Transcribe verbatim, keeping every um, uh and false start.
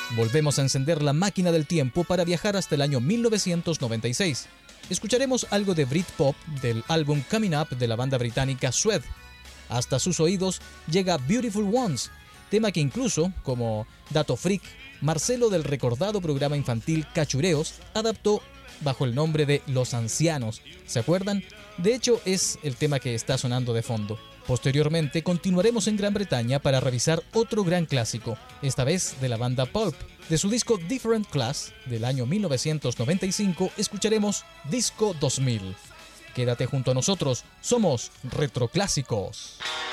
Volvemos a encender la máquina del tiempo para viajar hasta el año mil novecientos noventa y seis. Escucharemos algo de Britpop del álbum Coming Up de la banda británica Suede. Hasta sus oídos llega Beautiful Ones, tema que incluso, como dato freak, Marcelo del recordado programa infantil Cachureos adaptó bajo el nombre de Los Ancianos. ¿Se acuerdan? De hecho, es el tema que está sonando de fondo. Posteriormente, continuaremos en Gran Bretaña para revisar otro gran clásico, esta vez de la banda Pulp. De su disco Different Class, del año mil novecientos noventa y cinco, escucharemos Disco dos mil. Quédate junto a nosotros, somos Retroclásicos.